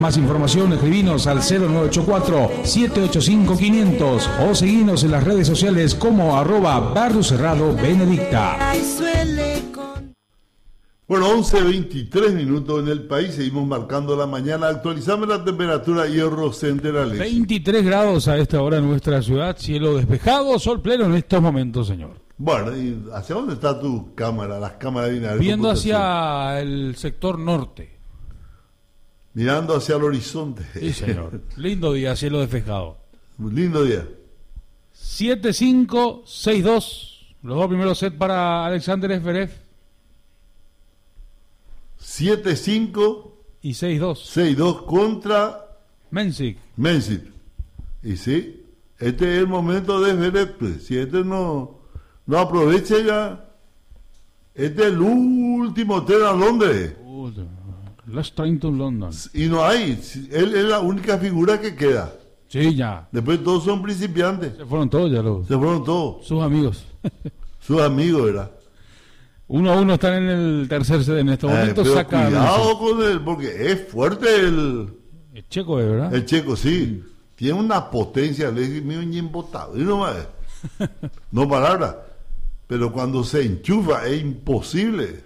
Más información, escribinos al 0984-785-500 o seguinos en las redes sociales como @barriocerrado-benedicta. Bueno, 11:23 minutos en el país, seguimos marcando la mañana, actualizamos la temperatura Hierro Central. 23 grados a esta hora en nuestra ciudad, cielo despejado, sol pleno en estos momentos, señor. Bueno, ¿y hacia dónde está tu cámara, las cámaras de viendo hacia el sector norte. Mirando hacia el horizonte. Sí, señor. Lindo día, cielo despejado. Lindo día. 7-5, 6-2. Los dos primeros sets para Alexander Zverev. 7-5 y 6-2. 6-2 contra Mensik. Y sí, este es el momento de Zverev. Pues. Si este no aprovecha ya, este es el último tren a Londres. Last train to London. Y no hay, él es la única figura que queda. Sí, ya. Después todos son principiantes. Se fueron todos ya Se fueron todos. Sus amigos. Sus amigos, ¿verdad? 1-1 están en el tercer set en este momento. Pero Saca cuidado con él, porque es fuerte el checo, ¿verdad? El checo, sí. Tiene una potencia, le digo, mío, embotado. Y no más. No palabra. Pero cuando se enchufa es imposible.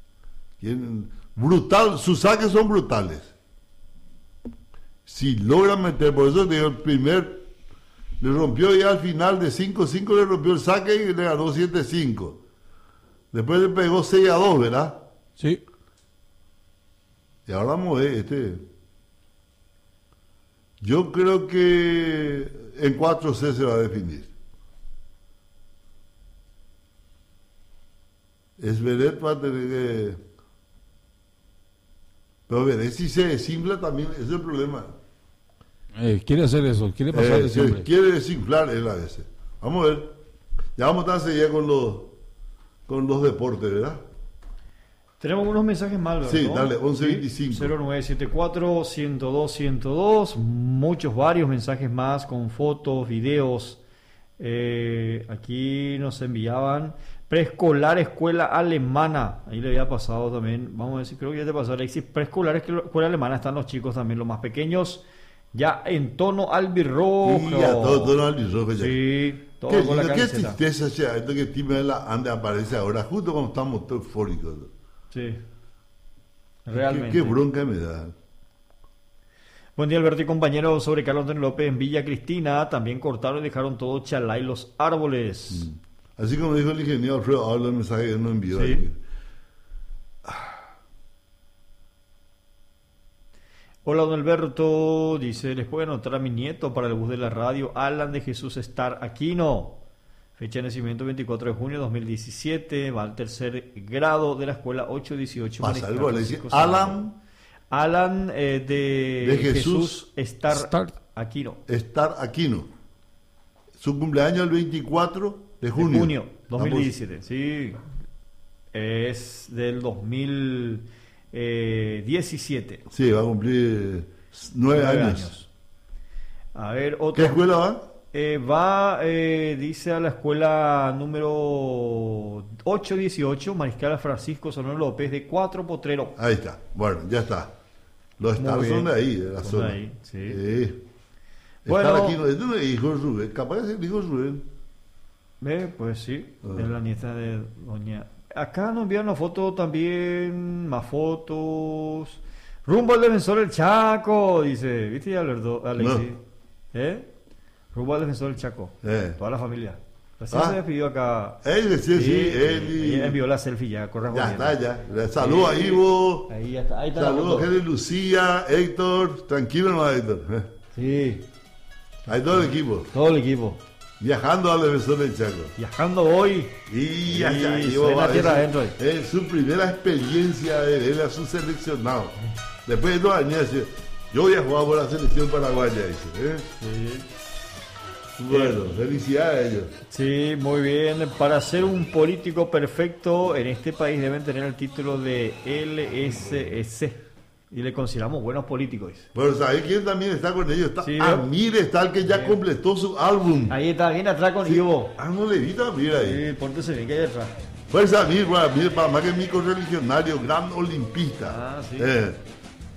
Brutal, sus saques son brutales. Si logra meter, por eso digo, el primer le rompió ya al final de 5-5, le rompió el saque y le ganó 7-5. Después le pegó 6-2, ¿verdad? Sí. Y ahora vamos a ver, yo creo que en 4C se va a definir. Zverev va a tener que... Pero veré si se desinfla también, ese es el problema. Quiere hacer eso, quiere pasar de siempre. Quiere desinflar él a veces. Vamos a ver. Ya vamos a estar seguida con los deportes, ¿verdad? Tenemos unos mensajes más, ¿verdad? Sí, dale, 11:25. 0974-102-102. Varios mensajes más con fotos, videos. Aquí nos enviaban preescolar, escuela alemana. Ahí le había pasado también. Vamos a ver si creo que ya te pasó, Alexis. Preescolar, escuela alemana. Están los chicos también, los más pequeños. Ya en tono albirrojo. Sí, ya todo tono albirrojo. Ya. Sí, todo qué, con la qué camiseta. tristeza, esto que Tim ande aparece ahora, justo cuando estamos todos eufóricos. Sí, realmente. Qué bronca me da. Buen día, Alberto y compañeros. Sobre Carlos Antonio López en Villa Cristina, también cortaron y dejaron todo chalá y los árboles. Así como dijo el ingeniero Alfredo, habla el mensaje que nos envió. Sí. Ahí. Hola, don Alberto. Dice, les puedo anotar a mi nieto para el bus de la radio, Alan de Jesús Star Aquino. Fecha de nacimiento 24 de junio de 2017. Va al tercer grado de la escuela 818. Pasa algo, le dice Alan de Jesús Star Aquino. Star Aquino. Su cumpleaños el 24 de junio. 2017. Sí. Es del 2017. Sí, va a cumplir 9 años. A ver, otro. ¿Qué escuela va? Dice a la escuela número 818, Mariscal Francisco Sonoro López, de Cuatro Potreros. Ahí está, bueno, ya está. Los Stars son de ahí, de la zona. Ahí, sí. Bueno, aquí no es hijo de Rubén, capaz de ser hijo de Rubén. Pues sí, es la nieta de doña. Acá nos enviaron una foto también, más fotos. Rumbo al defensor del Chaco, dice. ¿Viste ya, Alexis? No. Rumbo al defensor del Chaco. Toda la familia. Recién se despidió acá. Él, sí, él envió la selfie ya, correspondiente. Ya está, ya. Saludos a Ivo. Ahí está. Ahí está. Saludos a Lucía, Héctor. Tranquilo, no, Héctor. Sí. Hay todo el equipo. Todo el equipo. Viajando al defensor del Chaco. Viajando hoy. Y ya la tierra adentro. Es su primera experiencia de él a su seleccionado. Después de 2 años, yo voy a jugar por la selección paraguaya, dice. Sí. Bueno, felicidades a ellos. Sí, muy bien. Para ser un político perfecto en este país deben tener el título de LSC. Y le consideramos buenos políticos. Pero ¿sabes quién también está con ellos? Está Amir, está el que ya completó su álbum. Ahí está, bien atrás con Ivo. No le vi a Amir ahí. Sí, pórtese bien que hay atrás. Pues Amir, para más que mi correligionario, gran olimpista. Sí.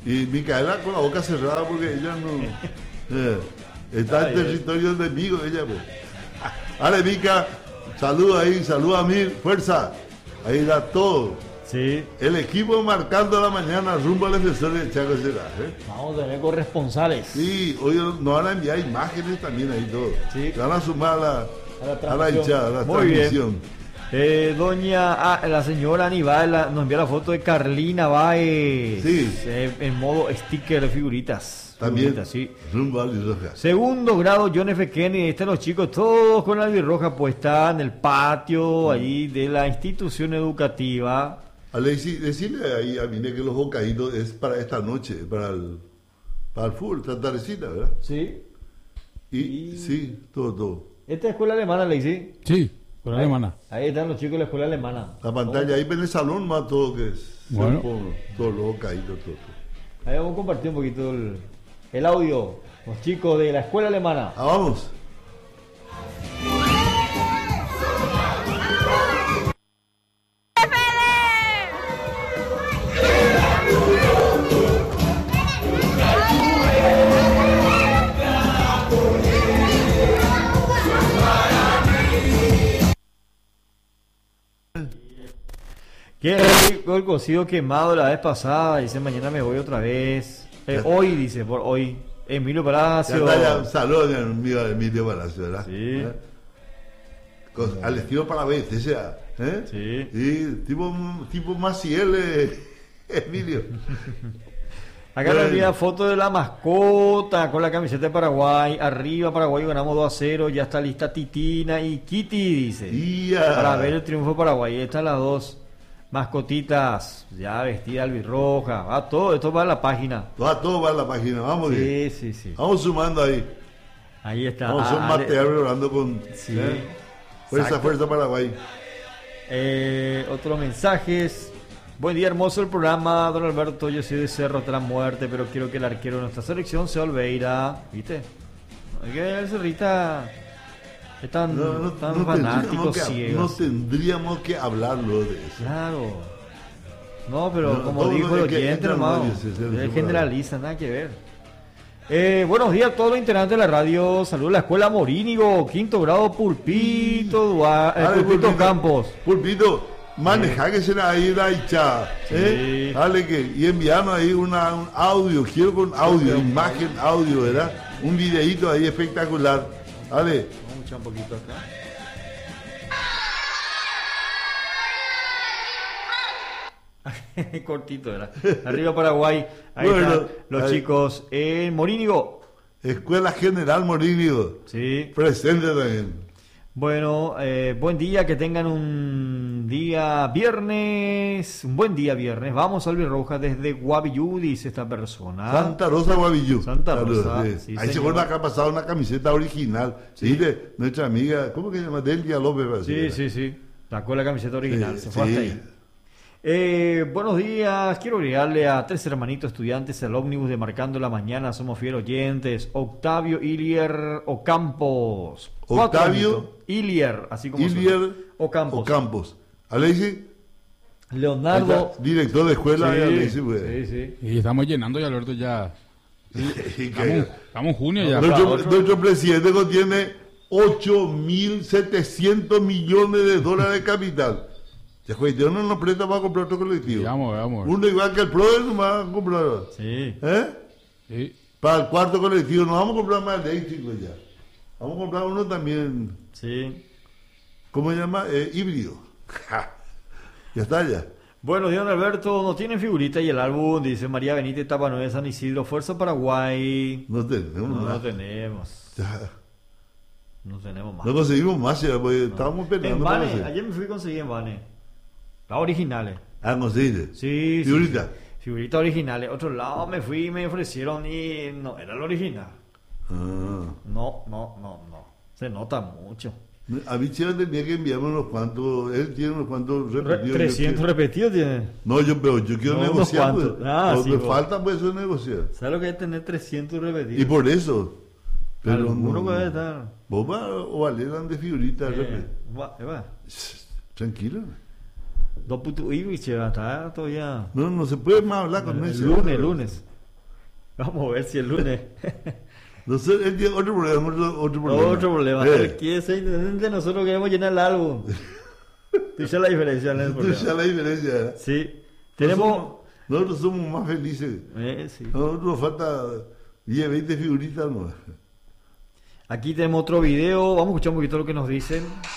Y Micaela con la boca cerrada porque ella no... está en territorio enemigo ella, pues. Dale, Mica, saluda ahí, saluda a mí, fuerza. Ahí da todo. Sí. El equipo marcando la mañana rumbo al defensor de Chaco será, Vamos a tener corresponsales. Sí, hoy nos van a enviar imágenes también ahí todo. Sí. Se van a sumar a la hinchada, a la Muy transmisión. Bien. La señora Aníbal nos envió la foto de Carlina Baez. Sí. En modo sticker de figuritas. También, Figuritas, sí. rumbo al Roja. Segundo grado, John F. Kennedy. Ahí están los chicos todos con la albirroja puesta en el patio allí de la institución educativa. Alexis, decirle ahí a Mine que los bocaditos es para esta noche, para el fútbol, esta tardecita, ¿verdad? Sí. Y sí, todo. Esta es escuela alemana, Alexis. Sí, con la alemana. Ahí están los chicos de la escuela alemana. La pantalla ahí en el salón más todo que es. Bueno. Todos los bocaditos, todo. Ahí vamos a compartir un poquito el audio. Los chicos de la escuela alemana. Vamos. Qué rico el cocido quemado la vez pasada. Dice, mañana me voy otra vez. Hoy, dice, por hoy. Emilio Palacio. Ya está, ya, saludos a mi amigo Emilio Palacio, ¿verdad? Sí. Al estilo para veces, sea. Sí. Y tipo Maciel, Emilio. Acá nos envía foto de la mascota con la camiseta de Paraguay. Arriba Paraguay ganamos 2-0. Ya está lista Titina y Kitty, dice. Para ver el triunfo de Paraguay. Estas las dos mascotitas ya vestida albirroja. Va todo, esto va a la página. Todo va a la página, vamos bien. Sí. Vamos sumando ahí. Ahí está. Vamos a matear hablando con Sí. Fuerza Paraguay. Otros mensajes. Buen día, hermoso el programa, don Alberto. Yo soy de Cerro hasta la muerte, pero quiero que el arquero de nuestra selección sea Olveira. ¿Viste? Es que el Cerrita es tan fanático, ciego. No tendríamos que hablarlo de eso. Claro. No, pero No, como todo dijo el lo que oyente, entra, hermano, no, él generaliza, nada que ver. Buenos días a todos los integrantes de la radio. Saludos a la escuela Morínigo, quinto grado, Pulpito Campos. Pulpito, maneja que será ahí la hinchada. Sí. Dale y enviarnos ahí un audio, quiero con audio, imagen, audio, ¿verdad? Un videíto ahí espectacular. Dale. Vamos a echar un poquito acá. Cortito era. Arriba Paraguay. Ahí Bueno, están los ahí. chicos en Morínigo. Escuela General Morínigo. Sí. Presente también. Bueno, buen día, que tengan un día viernes. Un buen día viernes. Vamos a Albirroja desde Guavillú, dice esta persona. Santa Rosa Guavillú. Santa Saludos, Rosa, sí. sí, Ahí se señor. vuelve acá pasado una camiseta original. Sí, de nuestra amiga, ¿cómo que se llama? Delia López. Sí. Sacó la camiseta original, Sí, se fue hasta ahí. Buenos días, quiero agregarle a 3 hermanitos estudiantes el ómnibus de Marcando la Mañana, somos fieles oyentes. Octavio Ilier Ocampos. 4 Octavio añitos. Ilier, así como Ilier suena. Ocampos. Alexis, Leonardo. director de escuela. Sí, Alexis, pues. sí. Y estamos llenando ya, Alberto, ya. Y que- Estamos en junio ya. nuestro presidente contiene 8.700 millones de dólares de capital. Ya cuestión no nos presta para comprar otro colectivo. Vamos. Uno igual que el PRO no va a comprar. Sí. Sí. Para el cuarto colectivo no vamos a comprar más eléctrico ya. Vamos a comprar uno también, Sí. ¿cómo se llama? Híbrido. Ya está ya. Bueno, Dion Alberto, no tienen figurita y el álbum, dice María Benítez Tapanueva San Isidro, Fuerza Paraguay. No tenemos No nada. tenemos. Ya. No tenemos más. No conseguimos más ya, porque estábamos En peleando. para Vane, hacer. ayer me fui a conseguir en Vane. Las originales. Conseguiste. Sí, Figurita. sí. Figuritas originales. Otro lado me fui y me ofrecieron y no, era el original. Ah. No. Se nota mucho. A mí Cheva tenía que enviarme unos cuantos, él tiene unos cuantos repetidos. 300 repetidos tiene. No, pero yo quiero No, unos negociar. Pues. cuantos. Ah, Lo sí, que vos. falta pues es negociar. ¿Sabes lo que es tener 300 repetidos? Y por eso. Pero Alguno no, puede estar. vos vas o Valeran de figuritas. Va. Tranquilo. Dos putos Cheva, está todavía. No se puede más hablar con ese. Lunes. Vamos a ver si el lunes. No sé, él tiene otro problema, otro problema. Otro problema. Él quiere ser intendente, nosotros queremos llenar el álbum. Tú ya la diferencia en el Tú problema. ya la diferencia, ¿eh? Sí. Tenemos... Nosotros somos más felices. Sí. Nosotros nos falta 10, 20 figuritas, ¿no? Aquí tenemos otro video. Vamos a escuchar un poquito lo que nos dicen.